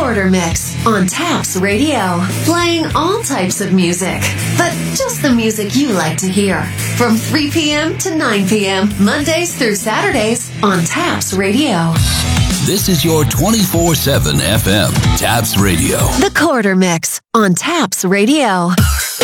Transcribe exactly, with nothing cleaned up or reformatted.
Quarter Mix on Taps Radio. Playing all types of music, but just the music you like to hear. From three p.m. to nine p.m. Mondays through Saturdays on Taps Radio. This is your twenty-four seven F M, Taps Radio. The Quarter Mix on Taps Radio.